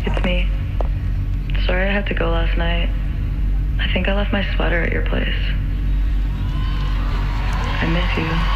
It's me. Sorry I had to go last night. I think I left my sweater at your place. I miss you.